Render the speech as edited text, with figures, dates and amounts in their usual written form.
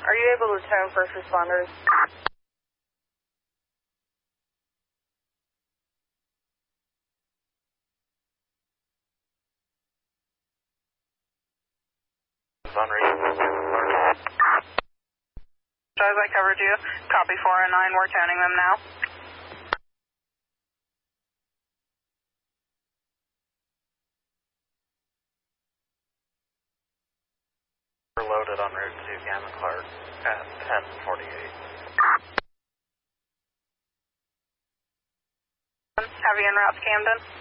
Are you able to tone first responders? As I covered you, copy 4 and 9, we're toning them now. We're loaded on route 2, Gamma Clark at 10:48. Have you en route to Camden?